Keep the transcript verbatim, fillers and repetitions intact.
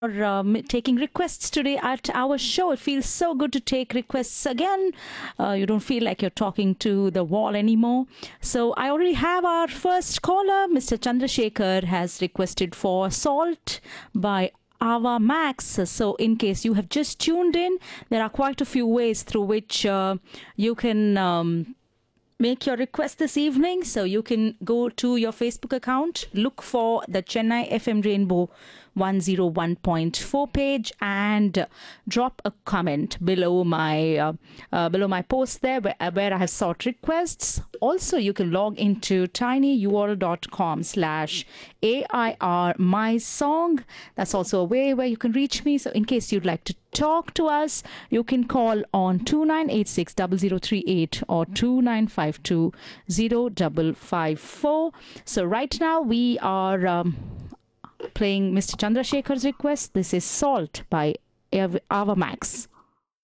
for um, taking requests today at our show. It feels so good to take requests again. Uh, you don't feel like you're talking to the wall anymore. So I already have our first caller. Mister Chandrasekhar has requested for Salt by Ava Max. So, in case you have just tuned in, there are quite a few ways through which uh, you can um, make your request this evening. So, you can go to your Facebook account, look for the Chennai F M Rainbow one oh one point four page, and drop a comment below my uh, uh, below my post there where, where I have sought requests. Also, you can log into tinyurl.com slash AIR my song. That's also a way where you can reach me. So in case you'd like to talk to us, you can call on two nine eight six zero zero three eight or two nine five two zero five five four. So right now we are um, playing Mister Chandrasekhar's request. This is Salt by Ava Max.